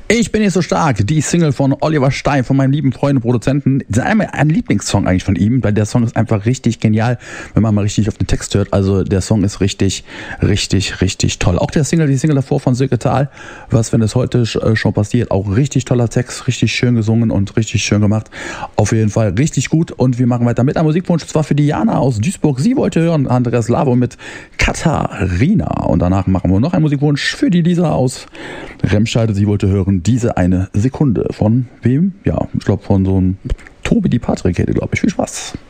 Ich bin nicht so stark. Die Single von Oliver Stein, von meinem lieben Freund und Produzenten. Das ist einmal ein Lieblingssong eigentlich von ihm, weil der Song ist einfach richtig genial, wenn man mal richtig auf den Text hört. Also der Song ist richtig toll. Auch die Single davor von Silke Tal, was, wenn es heute schon passiert, auch richtig toller Text, richtig schön gesungen und richtig schön gemacht. Auf jeden Fall richtig gut. Und wir machen weiter mit einem Musikwunsch. Und zwar für die Jana aus Duisburg. Sie wollte hören Andreas Lavo mit Katharina. Und danach machen wir noch einen Musikwunsch für die Lisa aus Remscheid. Sie wollte hören Diese eine Sekunde. Von wem? Ja, ich glaube von so einem Tobi Di Patrick hätte, glaube ich. Viel Spaß.